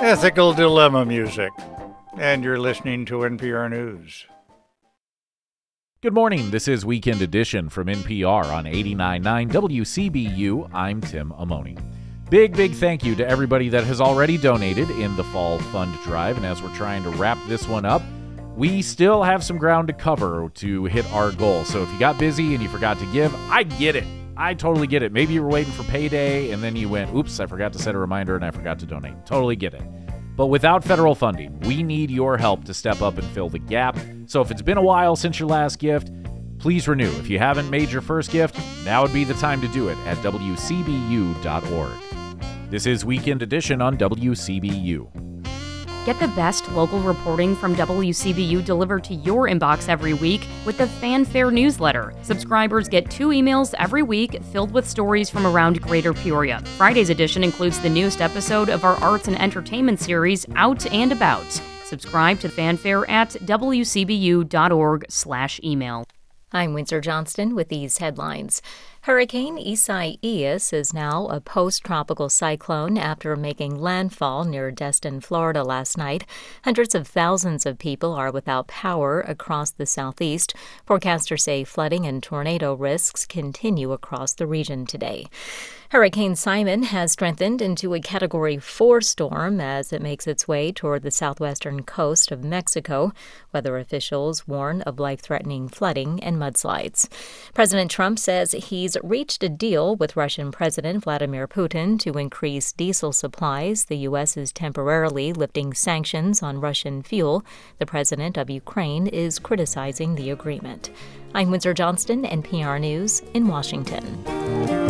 Ethical Dilemma music. And you're listening to NPR News. Good morning. This is Weekend Edition from NPR on 89.9 WCBU. I'm Tim Amoni. Big thank you to everybody that has already donated in the Fall Fund Drive. And as we're trying to wrap this one up, we still have some ground to cover to hit our goal. So if you got busy and you forgot to give, I get it. I totally get it. Maybe you were waiting for payday and then you went, oops, I forgot to set a reminder and I forgot to donate. Totally get it. But without federal funding, we need your help to step up and fill the gap. So if it's been a while since your last gift, please renew. If you haven't made your first gift, now would be the time to do it at WCBU.org. This is Weekend Edition on WCBU. Get the best local reporting from WCBU delivered to your inbox every week with the Fanfare newsletter. Subscribers get 2 emails every week filled with stories from around Greater Peoria. Friday's edition includes the newest episode of our arts and entertainment series, Out and About. Subscribe to Fanfare at wcbu.org/email. I'm Windsor Johnston with these headlines. Hurricane Isaias is now a post-tropical cyclone after making landfall near Destin, Florida last night. Hundreds of thousands of people are without power across the southeast. Forecasters say flooding and tornado risks continue across the region today. Hurricane Simon has strengthened into a Category 4 storm as it makes its way toward the southwestern coast of Mexico. Weather officials warn of life-threatening flooding and mudslides. President Trump says he's reached a deal with Russian President Vladimir Putin to increase diesel supplies. The U.S. is temporarily lifting sanctions on Russian fuel. The president of Ukraine is criticizing the agreement. I'm Windsor Johnston, NPR News in Washington.